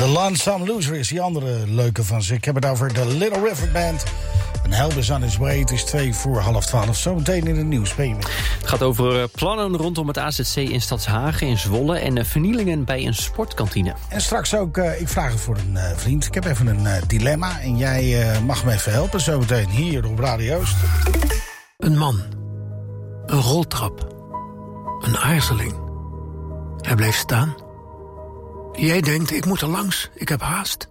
The Lonesome Loser is die andere leuke van ze. Ik heb het over de Little River Band. En Help is on his way. Het is 12:02. Zometeen in het nieuws. Ben je mee? Het gaat over plannen rondom het AZC in Stadshagen in Zwolle en vernielingen bij een sportkantine. En straks ook, ik vraag het voor een vriend. Ik heb even een dilemma en jij mag me even helpen. Zometeen hier op Radio Oost. Een man. Een roltrap. Een aarzeling. Hij bleef staan. Jij denkt, ik moet er langs, ik heb haast.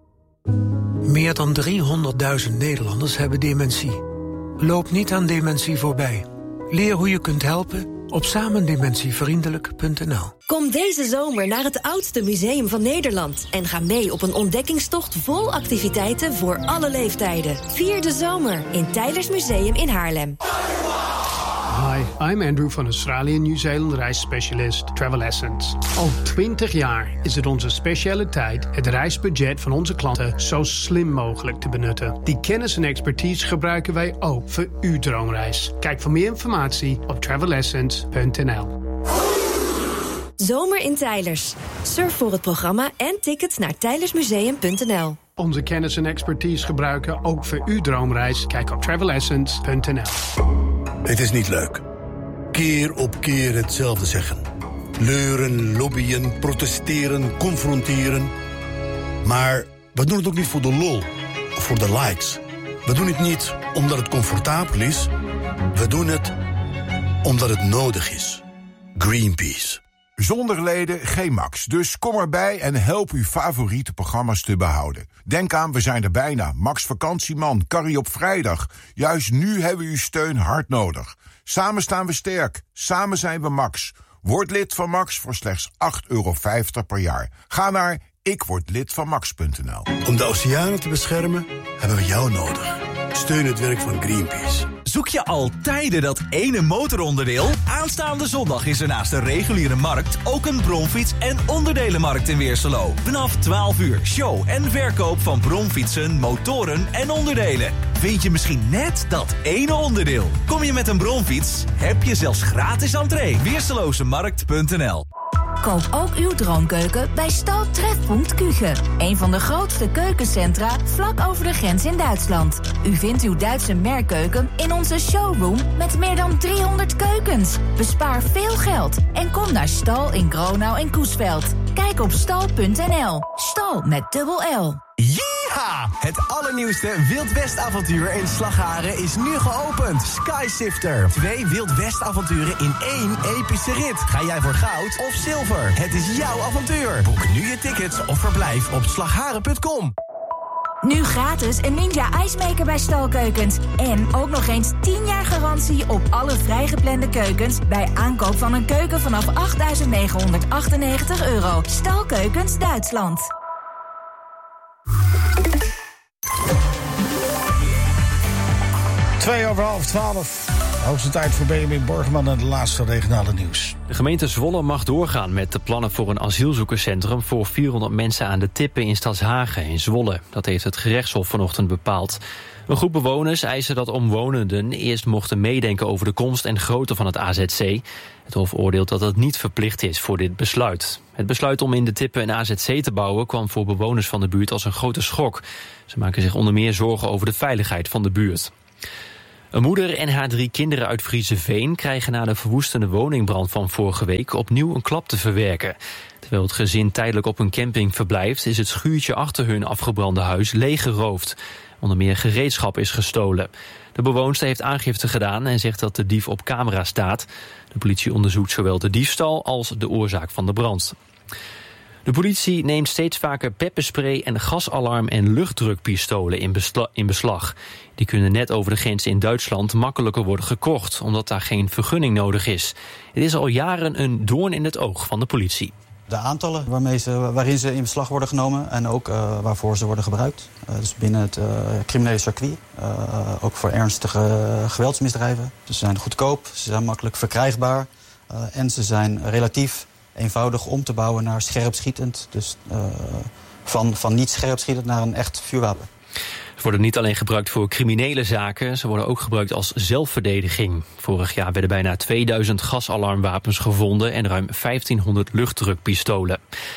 Meer dan 300.000 Nederlanders hebben dementie. Loop niet aan dementie voorbij. Leer hoe je kunt helpen op samendementievriendelijk.nl. Kom deze zomer naar het oudste museum van Nederland en ga mee op een ontdekkingstocht vol activiteiten voor alle leeftijden. Vier de zomer in Teylers Museum in Haarlem. Hi, I'm Andrew van Australian New Zealand reisspecialist Travel Essence. Al 20 jaar is het onze specialiteit het reisbudget van onze klanten zo slim mogelijk te benutten. Die kennis en expertise gebruiken wij ook voor uw droomreis. Kijk voor meer informatie op travelessence.nl. Zomer in Teylers. Surf voor het programma en tickets naar teylersmuseum.nl. Onze kennis en expertise gebruiken ook voor uw droomreis. Kijk op travelessence.nl. Het is niet leuk. Keer op keer hetzelfde zeggen. Leuren, lobbyen, protesteren, confronteren. Maar we doen het ook niet voor de lol of voor de likes. We doen het niet omdat het comfortabel is. We doen het omdat het nodig is. Greenpeace. Zonder leden geen Max, dus kom erbij en help uw favoriete programma's te behouden. Denk aan, we zijn er bijna. Max Vakantieman, Carrie op vrijdag. Juist nu hebben we uw steun hard nodig. Samen staan we sterk, samen zijn we Max. Word lid van Max voor slechts €8,50 per jaar. Ga naar ikwordlidvanmax.nl. Om de oceanen te beschermen hebben we jou nodig. Steun het werk van Greenpeace. Zoek je al tijden dat ene motoronderdeel? Aanstaande zondag is er naast de reguliere markt ook een bromfiets- en onderdelenmarkt in Weerserlo. Vanaf 12 uur show en verkoop van bromfietsen, motoren en onderdelen. Vind je misschien net dat ene onderdeel? Kom je met een bromfiets? Heb je zelfs gratis entree. Weerserlozemarkt.nl. Koop ook uw droomkeuken bij Stal Trefpunt Küche. Een van de grootste keukencentra vlak over de grens in Duitsland. U vindt uw Duitse merkkeuken in onze showroom met meer dan 300 keukens. Bespaar veel geld en kom naar Stal in Gronau en Coesveld. Kijk op stal.nl. Stal met dubbel L. Yeeha! Het allernieuwste Wild West avontuur in Slagharen is nu geopend. Skysifter. 2 Wild West avonturen in 1 epische rit. Ga jij voor goud of zilver? Het is jouw avontuur. Boek nu je tickets of verblijf op slagharen.com. Nu gratis een Ninja ijsmaker bij Stalkeukens. En ook nog eens 10 jaar garantie op alle vrijgeplande keukens bij aankoop van een keuken vanaf €8.998. Stalkeukens Duitsland. Twee over 11:30. Hoogste tijd voor Benjamin Borgman en de laatste regionale nieuws. De gemeente Zwolle mag doorgaan met de plannen voor een asielzoekerscentrum voor 400 mensen aan de Tippen in Stadshagen in Zwolle. Dat heeft het gerechtshof vanochtend bepaald. Een groep bewoners eisen dat omwonenden eerst mochten meedenken over de komst en grootte van het AZC. Het hof oordeelt dat het niet verplicht is voor dit besluit. Het besluit om in de Tippen een AZC te bouwen kwam voor bewoners van de buurt als een grote schok. Ze maken zich onder meer zorgen over de veiligheid van de buurt. Een moeder en haar 3 kinderen uit Friezenveen krijgen na de verwoestende woningbrand van vorige week opnieuw een klap te verwerken. Terwijl het gezin tijdelijk op een camping verblijft, is het schuurtje achter hun afgebrande huis leeggeroofd. Onder meer gereedschap is gestolen. De bewoonster heeft aangifte gedaan en zegt dat de dief op camera staat. De politie onderzoekt zowel de diefstal als de oorzaak van de brand. De politie neemt steeds vaker pepperspray en gasalarm- en luchtdrukpistolen in beslag. Die kunnen net over de grens in Duitsland makkelijker worden gekocht, omdat daar geen vergunning nodig is. Het is al jaren een doorn in het oog van de politie. De aantallen waarin ze in beslag worden genomen en ook waarvoor ze worden gebruikt. Dus binnen het criminele circuit, ook voor ernstige geweldsmisdrijven. Ze zijn goedkoop, ze zijn makkelijk verkrijgbaar en ze zijn relatief eenvoudig om te bouwen naar scherpschietend. Dus van niet scherpschietend naar een echt vuurwapen. Ze worden niet alleen gebruikt voor criminele zaken, ze worden ook gebruikt als zelfverdediging. Vorig jaar werden bijna 2000 gasalarmwapens gevonden en ruim 1500 luchtdrukpistolen.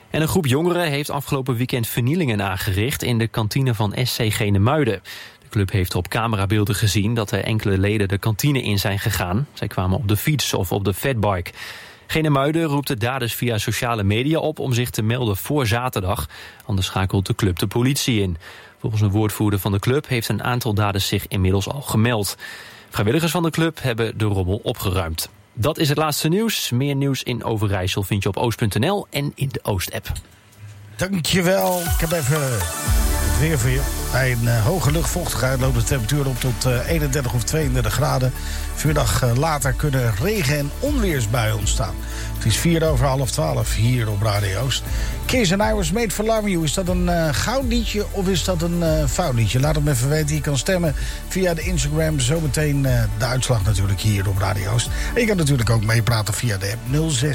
En een groep jongeren heeft afgelopen weekend vernielingen aangericht in de kantine van SC Genemuiden. De club heeft op camerabeelden gezien dat er enkele leden de kantine in zijn gegaan. Zij kwamen op de fiets of op de fatbike. Genemuiden roept de daders via sociale media op om zich te melden voor zaterdag. Anders schakelt de club de politie in. Volgens een woordvoerder van de club heeft een aantal daders zich inmiddels al gemeld. Vrijwilligers van de club hebben de rommel opgeruimd. Dat is het laatste nieuws. Meer nieuws in Overijssel vind je op oost.nl en in de Oost-app. Dankjewel. Ik heb even het weer voor je. Bij een hoge luchtvochtigheid loopt de temperatuur op tot 31 of 32 graden. 4 dagen later kunnen regen- en onweersbuien ontstaan. Het is 11:04 hier op Radio Oost. Kees and I Was Made for Loving You. Is dat een goudliedje of is dat een foutliedje? Laat het me even weten. Je kan stemmen via de Instagram. Zometeen de uitslag natuurlijk hier op Radio Oost. En je kan natuurlijk ook meepraten via de app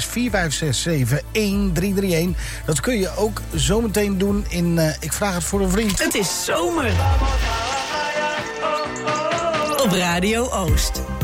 0645671331. Dat kun je ook zometeen doen in Ik Vraag Het Voor Een Vriend. Het is zomer. Op Radio Oost.